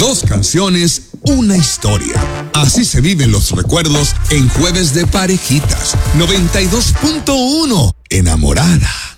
Dos canciones, una historia. Así se viven los recuerdos en Jueves de Parejitas. 92.1. Enamorada.